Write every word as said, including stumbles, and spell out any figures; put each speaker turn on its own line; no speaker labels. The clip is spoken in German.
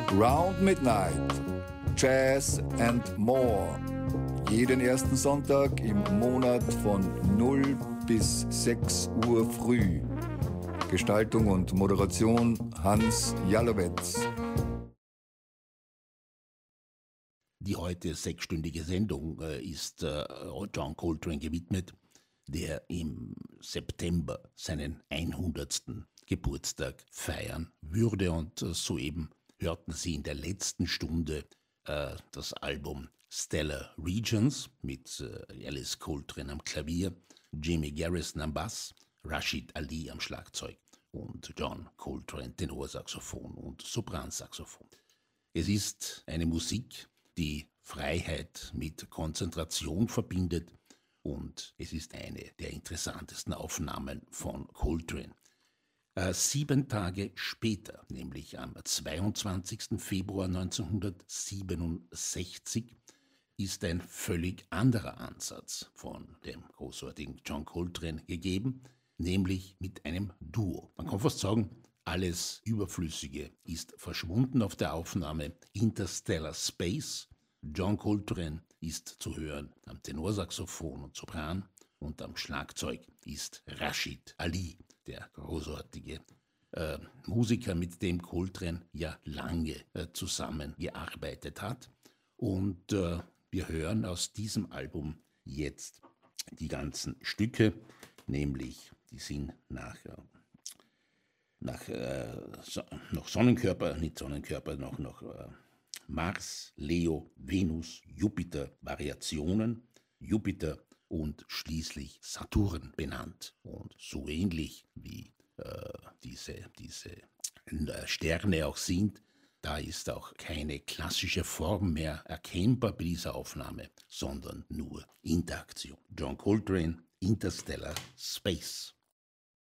Round Midnight, Jazz and More. Jeden ersten Sonntag im Monat von null bis sechs Uhr früh. Gestaltung und Moderation Hans Jalowetz.
Die heute sechsstündige Sendung äh, ist äh, John Coltrane gewidmet, der im September seinen hundertsten Geburtstag feiern würde. Und äh, soeben hörten Sie in der letzten Stunde äh, das Album Stellar Regions mit äh, Alice Coltrane am Klavier, Jimmy Garrison am Bass, Rashid Ali am Schlagzeug und John Coltrane Tenorsaxophon und Sopransaxophon. Es ist eine Musik, die Freiheit mit Konzentration verbindet, und es ist eine der interessantesten Aufnahmen von Coltrane. Äh, sieben Tage später, nämlich am zweiundzwanzigsten Februar neunzehnhundertsiebenundsechzig, ist ein völlig anderer Ansatz von dem großartigen John Coltrane gegeben, nämlich mit einem Duo. Man kann fast sagen, alles Überflüssige ist verschwunden auf der Aufnahme Interstellar Space. John Coltrane ist zu hören am Tenorsaxophon und Sopran, und am Schlagzeug ist Rashid Ali, der großartige äh, Musiker, mit dem Coltrane ja lange äh, zusammengearbeitet hat. Und äh, wir hören aus diesem Album jetzt die ganzen Stücke, nämlich die sind nach, äh, nach äh, so, noch Sonnenkörper, nicht Sonnenkörper, noch, noch äh, Mars, Leo, Venus, Jupiter, Variationen, Jupiter und schließlich Saturn benannt. Und so ähnlich wie äh, diese, diese Sterne auch sind, da ist auch keine klassische Form mehr erkennbar bei dieser Aufnahme, sondern nur Interaktion. John Coltrane, Interstellar Space.